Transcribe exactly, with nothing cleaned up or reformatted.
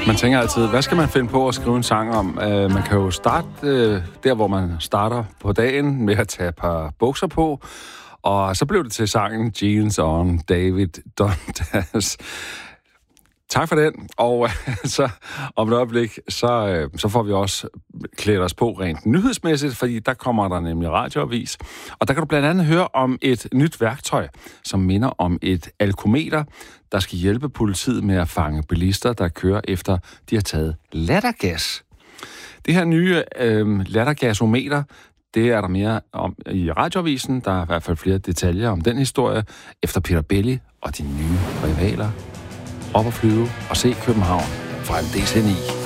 Man tænker altid, hvad skal man finde på at skrive en sang om? Uh, man kan jo starte uh, der, hvor man starter på dagen med at tage et par bukser på. Og så blev det til sangen Jeans on David Dundas. Tak for den. Og så om et øjeblik, så, så får vi også klædt os på rent nyhedsmæssigt, fordi der kommer der nemlig radioavis. Og der kan du blandt andet høre om et nyt værktøj, som minder om et alkometer, der skal hjælpe politiet med at fange bilister, der kører efter, de har taget lattergas. Det her nye øh, lattergasometer, det er der mere om i radioavisen. Der er i hvert fald flere detaljer om den historie, efter Peter Belli og de nye rivaler. Op at flyve og se København fra M D C ni.